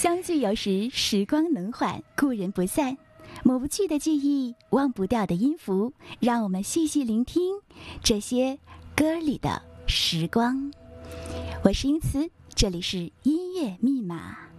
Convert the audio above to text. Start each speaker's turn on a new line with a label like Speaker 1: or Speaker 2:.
Speaker 1: 相聚有时，时光能缓，故人不散。抹不去的记忆，忘不掉的音符，让我们细细聆听这些歌里的时光。我是英慈，这里是音乐密码。